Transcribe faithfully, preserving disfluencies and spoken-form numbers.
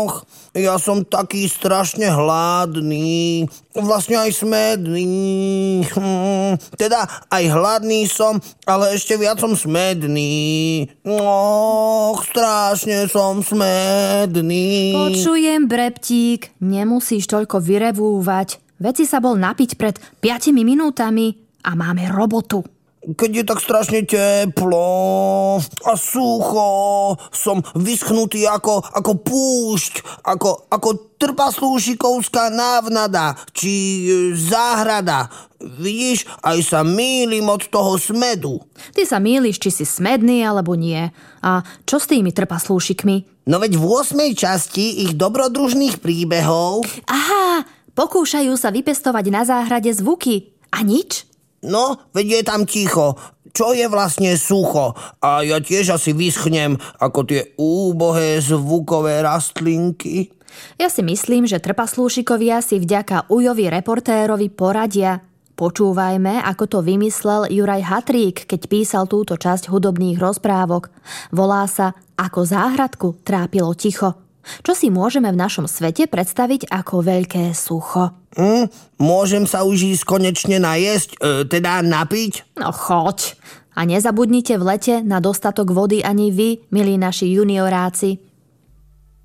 Och, ja som taký strašne hladný, vlastne aj smedný. Hm, teda aj hladný som, ale ešte viac som smedný. Och, strašne som smedný. Počujem, Breptík, nemusíš toľko vyrevúvať. Veď si sa bol napiť pred piatimi minútami a máme robotu. Keď je tak strašne teplo a sucho, som vyschnutý ako, ako púšť, ako, ako trpaslúšikovská návnada, či záhrada. Vidíš, aj sa mýlim od toho smedu. Ty sa mýliš, či si smedný alebo nie. A čo s tými trpaslúšikmi? No veď v ôsmej časti ich dobrodružných príbehov... Aha, pokúšajú sa vypestovať na záhrade zvuky. A nič? No, veď je tam ticho. Čo je vlastne sucho? A ja tiež asi vyschnem ako tie úbohé zvukové rastlinky. Ja si myslím, že trpaslúšikovia si vďaka Ujovi reportérovi poradia. Počúvajme, ako to vymyslel Juraj Hatrík, keď písal túto časť hudobných rozprávok. Volá sa Ako záhradku trápilo ticho. Čo si môžeme v našom svete predstaviť ako veľké sucho? Hm, môžem sa už ísť konečne najesť, e, teda napiť? No choď. A nezabudnite v lete na dostatok vody ani vy, milí naši junioráci.